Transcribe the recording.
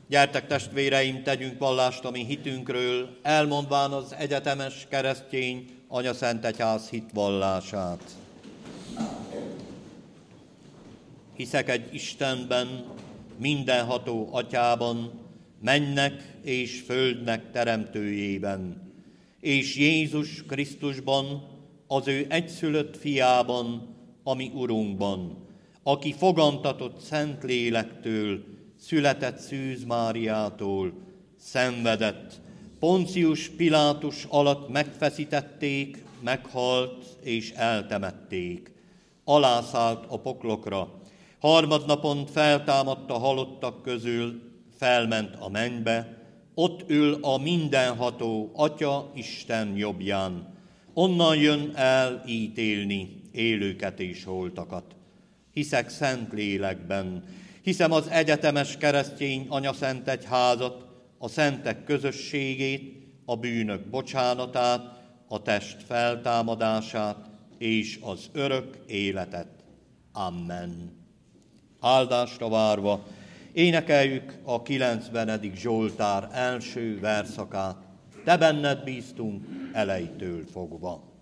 Gyertek, testvéreim, tegyünk vallást a mi hitünkről, elmondván az egyetemes keresztény anyaszentegyház hitvallását. Hiszek egy Istenben, mindenható Atyában, mennek és földnek teremtőjében, és Jézus Krisztusban, az ő egyszülött fiában, a mi Urunkban, aki fogantatott Szentlélektől, született Szűz Máriától, szenvedett, Poncius Pilátus alatt megfeszítették, meghalt és eltemették. Alászállt a poklokra, harmadnapon feltámadt a halottak közül, felment a mennybe, ott ül a mindenható Atya Isten jobbján. Onnan jön el ítélni élőket és holtakat. Hiszek Szentlélekben, hiszem az egyetemes keresztény anyaszentegyházat, a szentek közösségét, a bűnök bocsánatát, a test feltámadását és az örök életet. Amen. Áldásra várva énekeljük a 90. Zsoltár első verszakát. Te benned bíztunk elejtől fogva.